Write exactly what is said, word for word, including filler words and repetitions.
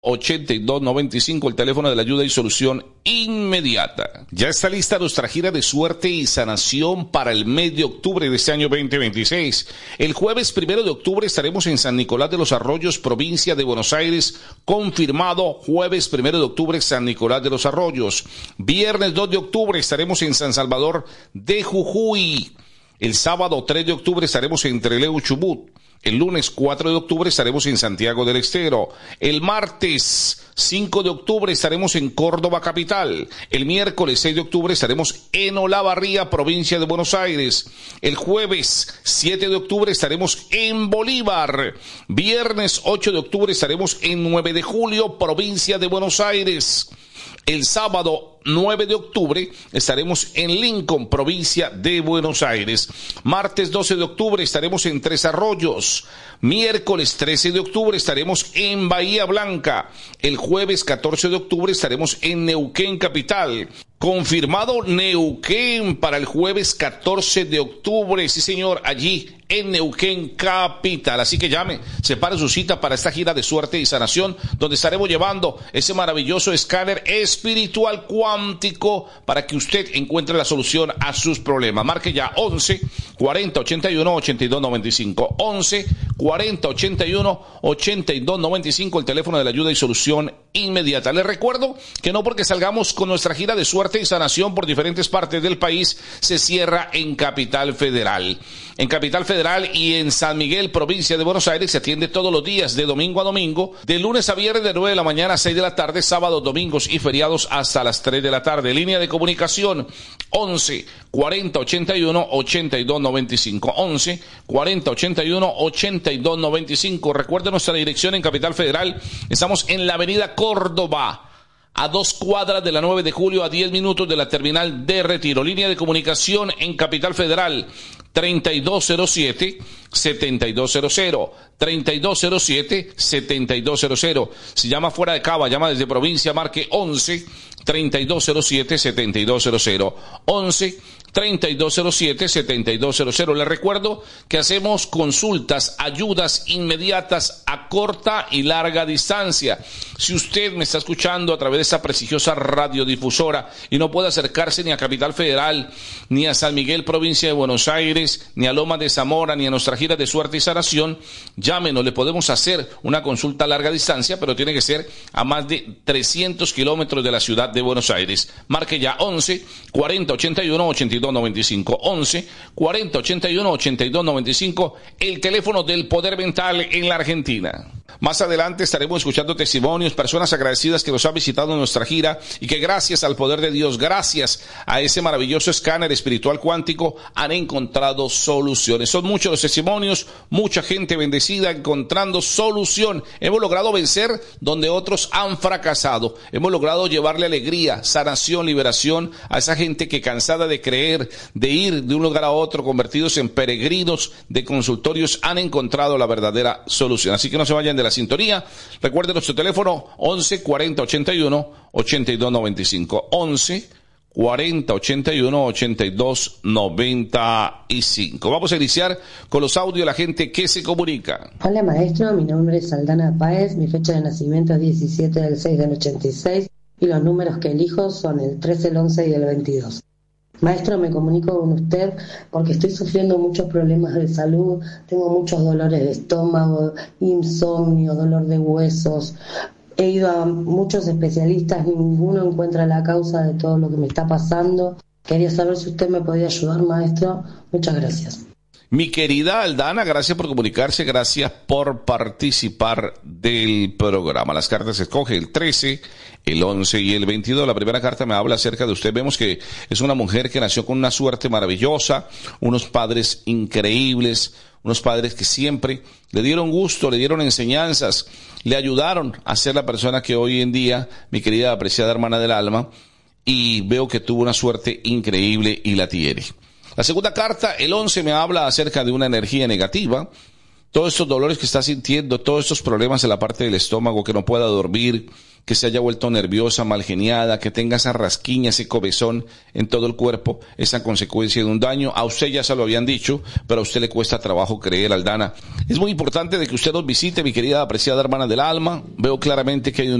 ochenta y dos noventa y cinco, el teléfono de la ayuda y solución inmediata. Ya está lista nuestra gira de suerte y sanación para el mes de octubre de este año veinte veintiséis. El jueves primero de octubre estaremos en San Nicolás de los Arroyos, provincia de Buenos Aires, confirmado. Jueves primero de octubre, San Nicolás de los Arroyos. Viernes dos de octubre estaremos en San Salvador de Jujuy. El sábado tres de octubre estaremos en Trelew, Chubut. El lunes cuatro de octubre estaremos en Santiago del Estero. El martes cinco de octubre estaremos en Córdoba capital. El miércoles seis de octubre estaremos en Olavarría, provincia de Buenos Aires. El jueves siete de octubre estaremos en Bolívar. Viernes ocho de octubre estaremos en nueve de julio, provincia de Buenos Aires. El sábado nueve de octubre estaremos en Lincoln, provincia de Buenos Aires. Martes doce de octubre estaremos en Tres Arroyos. Miércoles trece de octubre estaremos en Bahía Blanca. El jueves catorce de octubre estaremos en Neuquén capital. Confirmado Neuquén para el jueves catorce de octubre. Sí, señor, allí en Neuquén capital. Así que llame, separe su cita para esta gira de suerte y sanación, donde estaremos llevando ese maravilloso escáner espiritual cuántico para que usted encuentre la solución a sus problemas. Marque ya once cuarenta ochenta y uno ochenta y dos noventa y cinco. once cuarenta ochenta y uno ochenta y dos noventa y cinco, el teléfono de la ayuda y solución inmediata. Les recuerdo que no porque salgamos con nuestra gira de suerte y sanación por diferentes partes del país se cierra en Capital Federal. En Capital Federal y en San Miguel, provincia de Buenos Aires, se atiende todos los días de domingo a domingo, de lunes a viernes de nueve de la mañana a seis de la tarde, sábados, domingos y feriados hasta las tres de la tarde. Línea de comunicación once cuarenta ochenta y uno ochenta y dos noventa y cinco. once cuarenta ochenta y uno ochenta y dos noventa y cinco. Recuerde nuestra dirección en Capital Federal. Estamos en la avenida Córdoba, a dos cuadras de la nueve de julio, a diez minutos de la terminal de Retiro. Línea de comunicación en Capital Federal treinta y dos cero siete setenta y dos cero cero, treinta y dos cero siete setenta y dos cero cero. Si llama fuera de Cava, llama desde provincia, marque once treinta y dos cero siete setenta y dos cero cero. once treinta y dos cero siete setenta y dos cero cero. Les recuerdo que hacemos consultas, ayudas inmediatas a corta y larga distancia. Si usted me está escuchando a través de esta prestigiosa radiodifusora y no puede acercarse ni a Capital Federal, ni a San Miguel, provincia de Buenos Aires, ni a Loma de Zamora, ni a nuestra gira de suerte y sanación, llámenos, le podemos hacer una consulta a larga distancia, pero tiene que ser a más de trescientos kilómetros de la ciudad de Buenos Aires. Marque ya once cuarenta ochenta y uno ochenta y dos noventa y cinco. once cuarenta ochenta y uno ochenta y dos noventa y cinco, el teléfono del poder mental en la Argentina. Más adelante estaremos escuchando testimonios, personas agradecidas que nos han visitado en nuestra gira y que gracias al poder de Dios, gracias a ese maravilloso escáner espiritual cuántico, han encontrado soluciones. Son muchos los testimonios, mucha gente bendecida encontrando solución. Hemos logrado vencer donde otros han fracasado. Hemos logrado llevarle alegría, sanación, liberación a esa gente que, cansada de creer, de ir de un lugar a otro, convertidos en peregrinos de consultorios, han encontrado la verdadera solución. Así que no se vayan de la sintonía. Recuerden nuestro teléfono once cuarenta ochenta y uno ochenta y dos noventa y cinco. once cuarenta ochenta y uno ochenta y dos noventa y cinco. Vamos a iniciar con los audios de la gente que se comunica. Hola maestro, mi nombre es Aldana Páez, mi fecha de nacimiento es diecisiete del seis del ochenta y seis y los números que elijo son el trece, el once y el veintidós. Maestro, me comunico con usted porque estoy sufriendo muchos problemas de salud, tengo muchos dolores de estómago, insomnio, dolor de huesos. He ido a muchos especialistas, ninguno encuentra la causa de todo lo que me está pasando. Quería saber si usted me podía ayudar, maestro. Muchas gracias. Mi querida Aldana, gracias por comunicarse, gracias por participar del programa. Las cartas se escoge el trece, el once y el veintidós. La primera carta me habla acerca de usted. Vemos que es una mujer que nació con una suerte maravillosa, unos padres increíbles, unos padres que siempre le dieron gusto, le dieron enseñanzas, le ayudaron a ser la persona que hoy en día, mi querida apreciada hermana del alma, y veo que tuvo una suerte increíble y la tiene. La segunda carta, el once, me habla acerca de una energía negativa. Todos estos dolores que está sintiendo, todos estos problemas en la parte del estómago, que no pueda dormir, que se haya vuelto nerviosa, mal geniada, que tenga esa rasquiña, ese comezón en todo el cuerpo, es a consecuencia de un daño. A usted ya se lo habían dicho, pero a usted le cuesta trabajo creer, Aldana. Es muy importante de que usted nos visite, mi querida apreciada hermana del alma. Veo claramente que hay un